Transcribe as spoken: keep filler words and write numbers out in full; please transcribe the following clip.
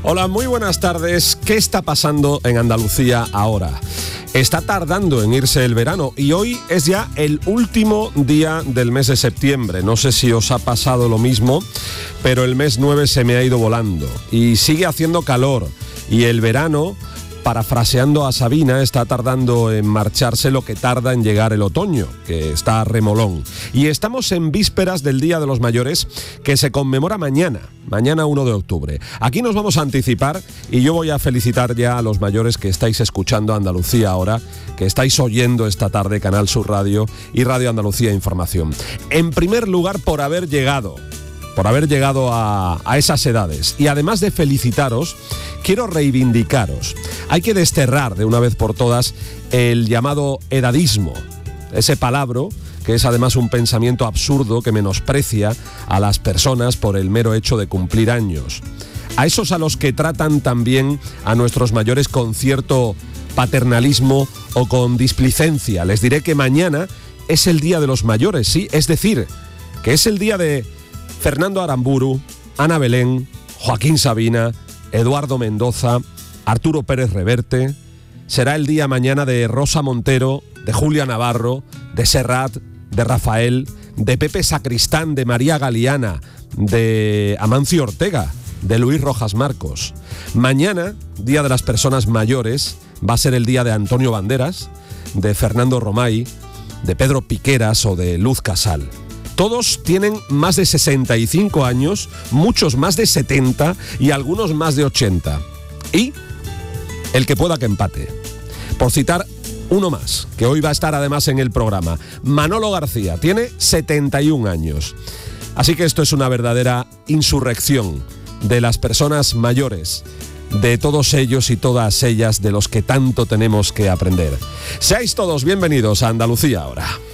Hola, muy buenas tardes. ¿Qué está pasando en Andalucía ahora? Está tardando en irse el verano y hoy es ya el último día del mes de septiembre. No sé si os ha pasado lo mismo, pero el mes nueve se me ha ido volando y sigue haciendo calor y el verano, parafraseando a Sabina, está tardando en marcharse lo que tarda en llegar el otoño, que está remolón. Y estamos en vísperas del Día de los Mayores, que se conmemora mañana, mañana uno de octubre. Aquí nos vamos a anticipar y yo voy a felicitar ya a los mayores que estáis escuchando Andalucía ahora, que estáis oyendo esta tarde Canal Sur Radio y Radio Andalucía Información. En primer lugar, por haber llegado, por haber llegado a, a esas edades. Y además de felicitaros, quiero reivindicaros. Hay que desterrar de una vez por todas el llamado edadismo, ese palabra que es además un pensamiento absurdo que menosprecia a las personas por el mero hecho de cumplir años. A esos a los que tratan también a nuestros mayores con cierto paternalismo o con displicencia, les diré que mañana es el Día de los Mayores, sí, es decir, que es el día de Fernando Aramburu, Ana Belén, Joaquín Sabina, Eduardo Mendoza, Arturo Pérez Reverte. Será el día mañana de Rosa Montero, de Julia Navarro, de Serrat, de Rafael, de Pepe Sacristán, de María Galeana, de Amancio Ortega, de Luis Rojas Marcos. Mañana, Día de las Personas Mayores, va a ser el día de Antonio Banderas, de Fernando Romay, de Pedro Piqueras o de Luz Casal. Todos tienen más de sesenta y cinco años, muchos más de setenta y algunos más de ochenta. Y el que pueda que empate. Por citar uno más, que hoy va a estar además en el programa, Manolo García, tiene setenta y un años. Así que esto es una verdadera insurrección de las personas mayores, de todos ellos y todas ellas de los que tanto tenemos que aprender. Seáis todos bienvenidos a Andalucía ahora.